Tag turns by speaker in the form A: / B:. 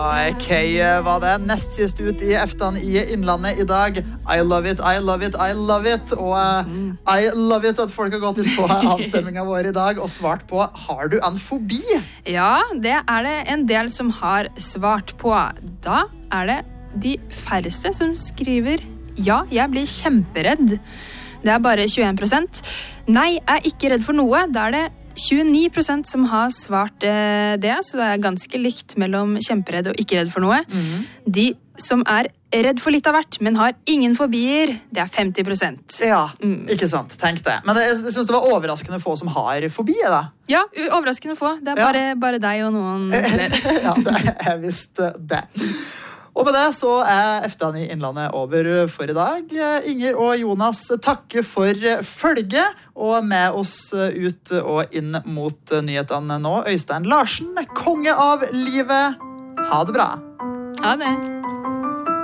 A: Kay var det nest sist ut I eftan I Innlandet I dag. I love it, I love it, I love it. Og I love it at folk har gått inn på avstemmingen vår I dag og svart på, har du en fobi?
B: Ja, det det en del som har svart på. Da det de færreste som skriver, ja, jeg blir kjemperedd. Det bare 21%. Nei, jeg ikke redd for noe. Da det 29% som har svart det, så det ganske likt mellom kjemperedd og ikke redd for noe. De som redd for litt av hvert, men har ingen fobier, det 50%.
A: Ja, ikke sant, tenk det. Men jeg synes det var overraskende få som har fobi, da.
B: Ja, overraskende få. Det bare deg og noen flere.
A: Ja, jeg visste det. Og med det så eftan I Innlandet over for I dag. Inger og Jonas takker for følge, og med oss ut og inn mot nyhetene nå. Øystein Larsen, konge av livet. Ha det bra.
B: Ha det.